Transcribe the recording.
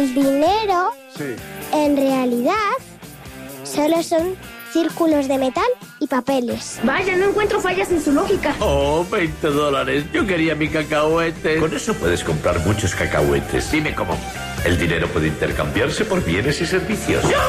el dinero, Sí. en realidad, solo son círculos de metal y papeles. Vaya, no encuentro fallas en su lógica. Oh, $20. Yo quería mi cacahuete. Con eso puedes comprar muchos cacahuetes. Dime cómo. El dinero puede intercambiarse por bienes y servicios.